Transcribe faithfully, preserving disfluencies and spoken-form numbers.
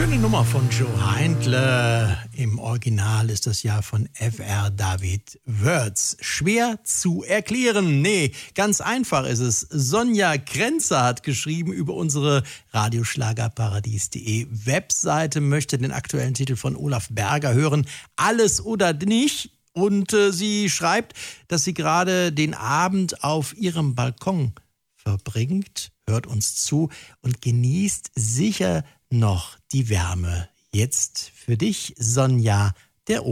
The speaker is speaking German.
Schöne Nummer von Joe Heindle. Im Original ist das ja von F R David Wörz. Schwer zu erklären. Nee, ganz einfach ist es. Sonja Krenzer hat geschrieben über unsere radioschlagerparadies punkt de Webseite, möchte den aktuellen Titel von Olaf Berger hören. Alles oder nicht. Und äh, sie schreibt, dass sie gerade den Abend auf ihrem Balkon verbringt, hört uns zu und genießt sicher noch die Wärme. Jetzt für dich, Sonja, der